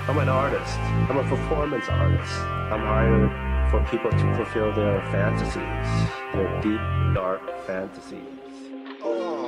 I'm an artist. I'm a performance artist. I'm hired for people to fulfill their fantasies, their deep, dark fantasies.